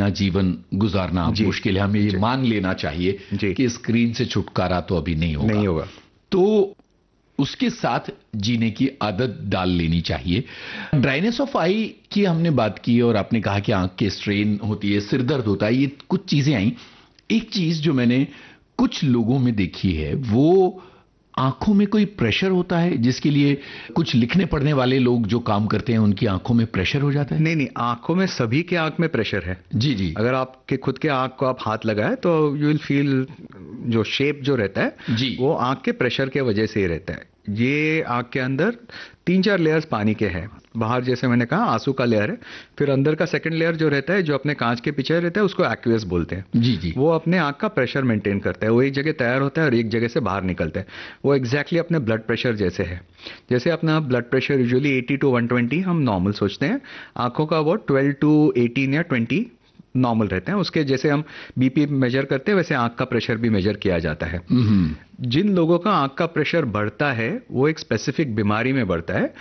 बिना जीवन गुजारना मुश्किल है, हमें ये मान लेना चाहिए कि स्क्रीन से छुटकारा तो अभी नहीं होगा। तो उसके साथ जीने की आदत डाल लेनी चाहिए। ड्राइनेस ऑफ आई की हमने बात की और आपने कहा कि आंख के स्ट्रेन होती है, सिर दर्द होता है, ये कुछ चीजें आई। एक चीज जो मैंने कुछ लोगों में देखी है, वो आंखों में कोई प्रेशर होता है, जिसके लिए कुछ लिखने पढ़ने वाले लोग जो काम करते हैं उनकी आंखों में प्रेशर हो जाता है। नहीं, आंखों में, सभी के आंख में प्रेशर है। जी। अगर आपके खुद के आंख को आप हाथ लगाए तो यू विल फील जो शेप जो रहता है जी, वो आंख के प्रेशर के वजह से ही रहता है। ये आंख के अंदर 3-4 लेयर्स पानी के हैं। बाहर जैसे मैंने कहा आंसू का लेयर है, फिर अंदर का सेकंड लेयर जो रहता है, जो अपने कांच के पीछे रहता है, उसको एक्वियस बोलते हैं। जी। वो अपने आंख का प्रेशर मेंटेन करता है। वो एक जगह तैयार होता है और एक जगह से बाहर निकलता है। वो एग्जैक्टली अपने ब्लड प्रेशर जैसे है। जैसे अपना ब्लड प्रेशर यूजुअली 80 to 120 हम नॉर्मल सोचते हैं, आंखों का वो 12 to 18 या 20 नॉर्मल रहते हैं। उसके जैसे हम बीपी मेजर करते हैं वैसे आंख का प्रेशर भी मेजर किया जाता है। जिन लोगों का आंख का प्रेशर बढ़ता है वो एक स्पेसिफिक बीमारी में बढ़ता है